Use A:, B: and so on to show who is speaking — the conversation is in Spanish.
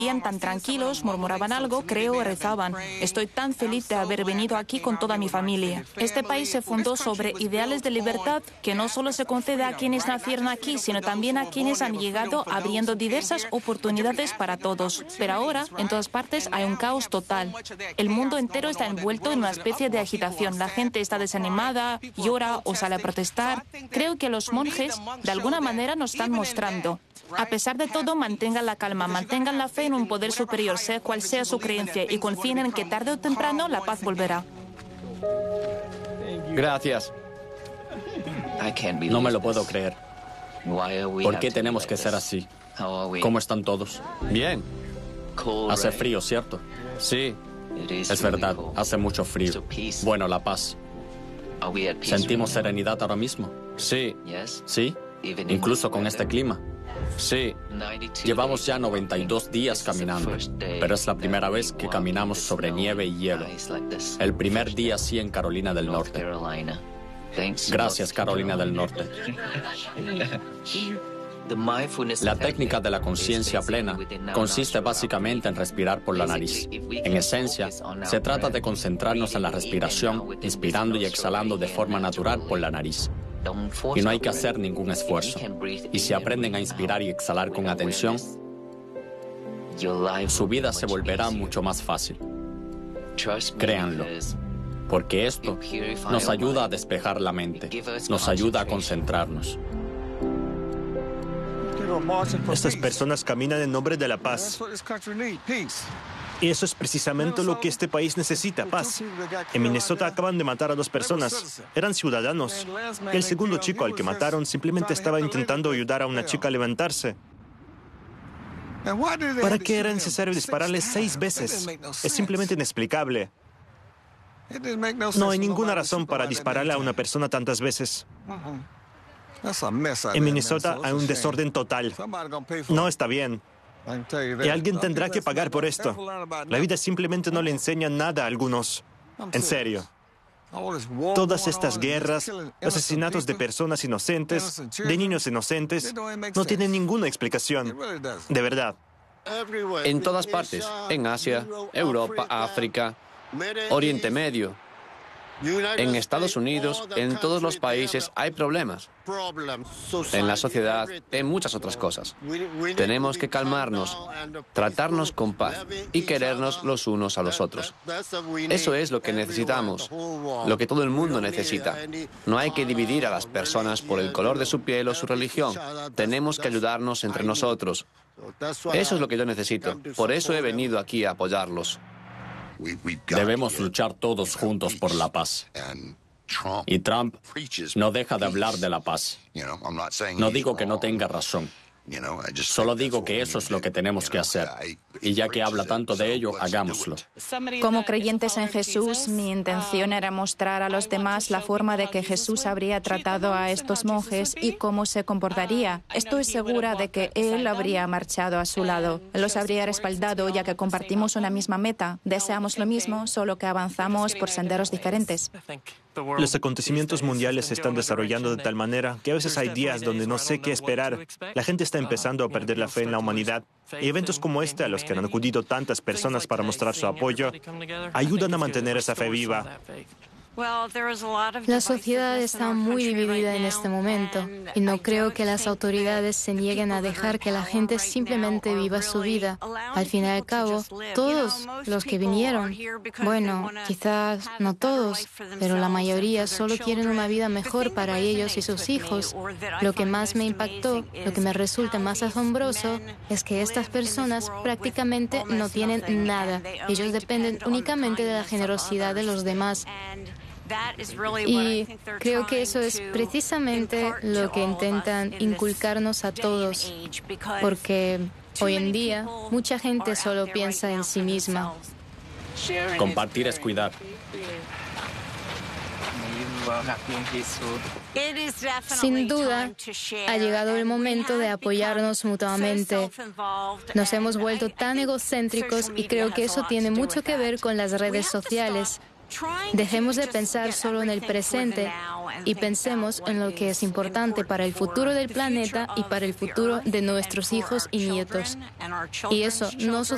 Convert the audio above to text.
A: tan tranquilos, murmuraban algo, creo, o rezaban. Estoy tan feliz de haber venido aquí con toda mi familia. Este país se fundó sobre ideales de libertad que no solo se concede a quienes nacieron aquí, sino también a quienes han llegado, abriendo diversas oportunidades para todos. Pero ahora, en todas partes, hay un caos total. El mundo entero está envuelto en una especie de agitación. La gente está desanimada, llora o sale a protestar. Creo que los monjes, de alguna manera, nos están mostrando: a pesar de todo, mantengan la calma, mantengan la fe en un poder superior, sea cual sea su creencia, y confíen en que tarde o temprano la paz volverá.
B: Gracias. No me lo puedo creer. ¿Por qué tenemos que ser así? ¿Cómo están todos? Bien. Hace frío, ¿cierto? Sí. Es verdad, hace mucho frío. Bueno, la paz. ¿Sentimos serenidad ahora mismo? Sí. ¿Sí? Incluso con este clima. Sí. Llevamos ya 92 días caminando, pero es la primera vez que caminamos sobre nieve y hielo. El primer día sí en Carolina del Norte. Gracias, Carolina del Norte. La técnica de la conciencia plena consiste básicamente en respirar por la nariz. En esencia, se trata de concentrarnos en la respiración, inspirando y exhalando de forma natural por la nariz. Y no hay que hacer ningún esfuerzo. Y si aprenden a inspirar y exhalar con atención, su vida se volverá mucho más fácil. Créanlo, porque esto nos ayuda a despejar la mente, nos ayuda a concentrarnos.
C: Estas personas caminan en nombre de la paz. Y eso es precisamente lo que este país necesita, paz. En Minnesota acaban de matar a 2 personas. Eran ciudadanos. El segundo chico al que mataron simplemente estaba intentando ayudar a una chica a levantarse. ¿Para qué era necesario dispararle 6 veces? Es simplemente inexplicable. No hay ninguna razón para dispararle a una persona tantas veces. En Minnesota hay un desorden total. No está bien. Y alguien tendrá que pagar por esto. La vida simplemente no le enseña nada a algunos. En serio. Todas estas guerras, los asesinatos de personas inocentes, de niños inocentes, no tienen ninguna explicación. De verdad.
B: En todas partes, en Asia, Europa, África, Oriente Medio, en Estados Unidos, en todos los países hay problemas. En la sociedad, en muchas otras cosas. Tenemos que calmarnos, tratarnos con paz y querernos los unos a los otros. Eso es lo que necesitamos, lo que todo el mundo necesita. No hay que dividir a las personas por el color de su piel o su religión. Tenemos que ayudarnos entre nosotros. Eso es lo que yo necesito. Por eso he venido aquí a apoyarlos.
D: Debemos luchar todos juntos por la paz. Y Trump no deja de hablar de la paz. No digo que no tenga razón. Solo digo que eso es lo que tenemos que hacer. Y ya que habla tanto de ello, hagámoslo.
A: Como creyentes en Jesús, mi intención era mostrar a los demás la forma de que Jesús habría tratado a estos monjes y cómo se comportaría. Estoy segura de que Él habría marchado a su lado. Los habría respaldado, ya que compartimos una misma meta. Deseamos lo mismo, solo que avanzamos por senderos diferentes.
C: Los acontecimientos mundiales se están desarrollando de tal manera que a veces hay días donde no sé qué esperar. La gente está empezando a perder la fe en la humanidad. Y eventos como este, a los que han acudido tantas personas para mostrar su apoyo, ayudan a mantener esa fe viva.
E: La sociedad está muy dividida en este momento y no creo que las autoridades se nieguen a dejar que la gente simplemente viva su vida. Al fin y al cabo, todos los que vinieron, bueno, quizás no todos, pero la mayoría solo quieren una vida mejor para ellos y sus hijos. Lo que más me impactó, lo que me resulta más asombroso, es que estas personas prácticamente no tienen nada. Ellos dependen únicamente de la generosidad de los demás. Y creo que eso es precisamente lo que intentan inculcarnos a todos, porque hoy en día mucha gente solo piensa en sí misma.
D: Compartir es cuidar.
E: Sin duda, ha llegado el momento de apoyarnos mutuamente. Nos hemos vuelto tan egocéntricos y creo que eso tiene mucho que ver con las redes sociales. Dejemos de pensar solo en el presente y pensemos en lo que es importante para el futuro del planeta y para el futuro de nuestros hijos y nietos. Y eso no sucede